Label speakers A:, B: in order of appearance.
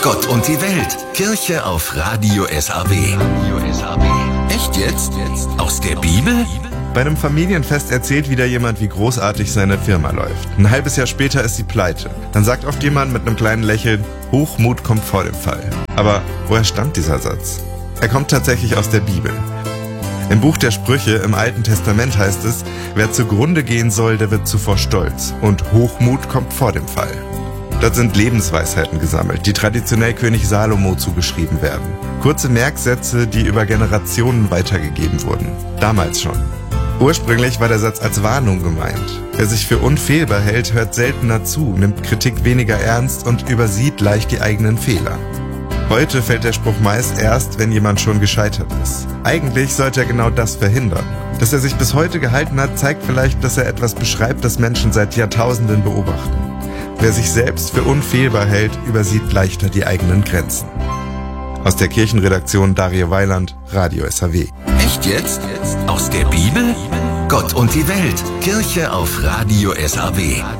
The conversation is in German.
A: Gott und die Welt. Kirche auf Radio SAW. Echt jetzt? Aus der Bibel?
B: Bei einem Familienfest erzählt wieder jemand, wie großartig seine Firma läuft. Ein halbes Jahr später ist sie pleite. Dann sagt oft jemand mit einem kleinen Lächeln, Hochmut kommt vor dem Fall. Aber woher stammt dieser Satz? Er kommt tatsächlich aus der Bibel. Im Buch der Sprüche im Alten Testament heißt es, wer zugrunde gehen soll, der wird zuvor stolz. Und Hochmut kommt vor dem Fall. Dort sind Lebensweisheiten gesammelt, die traditionell König Salomo zugeschrieben werden. Kurze Merksätze, die über Generationen weitergegeben wurden. Damals schon. Ursprünglich war der Satz als Warnung gemeint. Wer sich für unfehlbar hält, hört seltener zu, nimmt Kritik weniger ernst und übersieht leicht die eigenen Fehler. Heute fällt der Spruch meist erst, wenn jemand schon gescheitert ist. Eigentlich sollte er genau das verhindern. Dass er sich bis heute gehalten hat, zeigt vielleicht, dass er etwas beschreibt, das Menschen seit Jahrtausenden beobachten. Wer sich selbst für unfehlbar hält, übersieht leichter die eigenen Grenzen. Aus der Kirchenredaktion Dario Weiland, Radio SAW.
A: Echt jetzt? Aus der Bibel? Gott und die Welt. Kirche auf Radio SAW.